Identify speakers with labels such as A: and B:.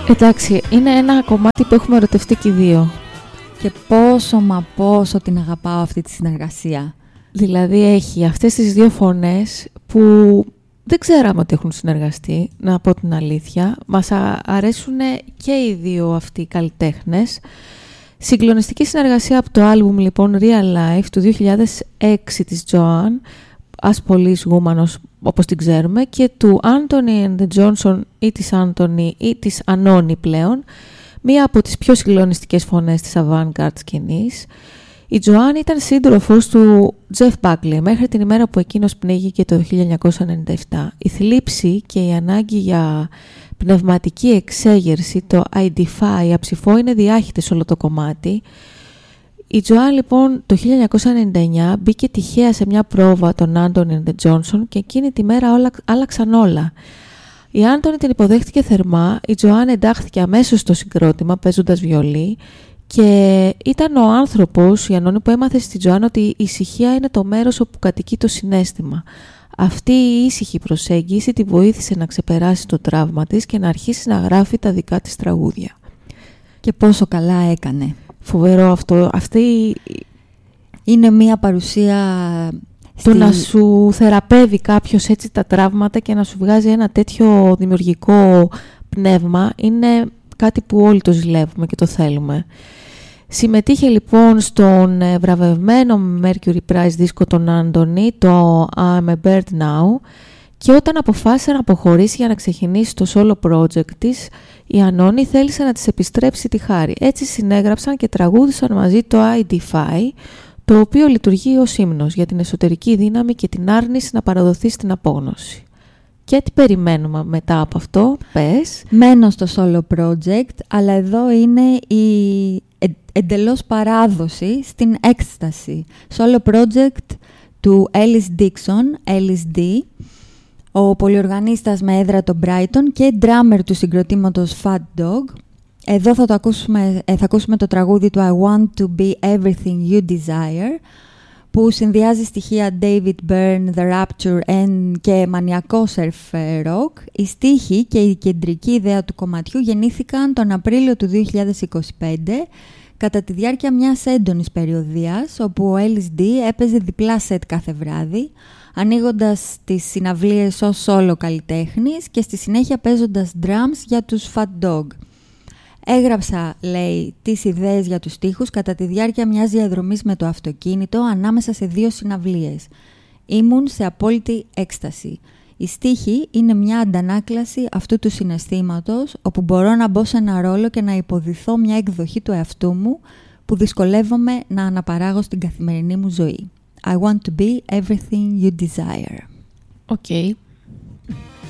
A: Εντάξει, είναι ένα κομμάτι που έχουμε ερωτευτεί και οι δύο.
B: Και πόσο μα πόσο την αγαπάω αυτή τη συνεργασία.
A: Δηλαδή έχει αυτές τις δύο φωνές που δεν ξέραμε ότι έχουν συνεργαστεί, να πω την αλήθεια. Μας αρέσουν και οι δύο αυτοί οι καλλιτέχνες. Συγκλονιστική συνεργασία από το άλμπουμ λοιπόν Real Life του 2006 της Joanne, As Police Woman όπως την ξέρουμε, και του Anthony and the Johnson ή της Anthony ή της Anoni πλέον, μία από τις πιο συγκλονιστικές φωνές της avant-garde σκηνής. Η Joanne ήταν σύντροφος του Jeff Buckley μέχρι την ημέρα που εκείνος πνίγηκε το 1997. Η θλίψη και η ανάγκη για πνευματική εξέγερση, το I defy, αψηφό, είναι διάχυτες σε όλο το κομμάτι. Η Joanne λοιπόν το 1999 μπήκε τυχαία σε μια πρόβα των Anthony and the Johnson και εκείνη τη μέρα άλλαξαν όλα. Η Anthony την υποδέχτηκε θερμά, η Joanne εντάχθηκε αμέσως στο συγκρότημα παίζοντας βιολί και ήταν ο άνθρωπος, η Ανώνη, που έμαθε στη Joanne ότι η ησυχία είναι το μέρος όπου κατοικεί το συναίσθημα. Αυτή η ήσυχη προσέγγιση τη βοήθησε να ξεπεράσει το τραύμα της και να αρχίσει να γράφει τα δικά της τραγούδια.
B: Και πόσο καλά έκανε.
A: Φοβερό αυτό. Αυτή
B: είναι μία παρουσία...
A: Το να σου θεραπεύει κάποιος έτσι τα τραύματα και να σου βγάζει ένα τέτοιο δημιουργικό πνεύμα είναι κάτι που όλοι το ζηλεύουμε και το θέλουμε. Συμμετείχε λοιπόν στον βραβευμένο Mercury Prize δίσκο των Anthony, το I'm a Bird Now, και όταν αποφάσισε να αποχωρήσει για να ξεκινήσει το solo project της, η Ανώνη θέλησε να της επιστρέψει τη χάρη. Έτσι συνέγραψαν και τραγούδισαν μαζί το I Defy, το οποίο λειτουργεί ως ύμνος για την εσωτερική δύναμη και την άρνηση να παραδοθεί στην απόγνωση. Και τι περιμένουμε μετά από αυτό, πες?
B: Μένω στο solo project, αλλά εδώ είναι η εντελώς παράδοση στην έκσταση. Solo project του Ellis Dixon, Ellis D, ο πολυοργανίστας με έδρα το Brighton και drummer του συγκροτήματος Fat Dog. Εδώ θα ακούσουμε το τραγούδι του I Want to Be Everything You Desire, που συνδυάζει στοιχεία David Byrne, The Rapture και μανιακό surf rock. Οι στίχοι και η κεντρική ιδέα του κομματιού γεννήθηκαν τον Απρίλιο του 2025 κατά τη διάρκεια μιας έντονης περιοδίας, όπου ο Ellis D έπαιζε διπλά σετ κάθε βράδυ, ανοίγοντας τις συναυλίες ως solo καλλιτέχνης και στη συνέχεια παίζοντας drums για τους Fat Dog. Έγραψα, λέει, τις ιδέες για τους στίχους κατά τη διάρκεια μιας διαδρομής με το αυτοκίνητο ανάμεσα σε δύο συναυλίες. Ήμουν σε απόλυτη έκσταση. Η στίχη είναι μια αντανάκλαση αυτού του συναισθήματος, όπου μπορώ να μπω σε ένα ρόλο και να υποδηθώ μια εκδοχή του εαυτού μου που δυσκολεύομαι να αναπαράγω στην καθημερινή μου ζωή. I want to be everything you desire.
A: Okay.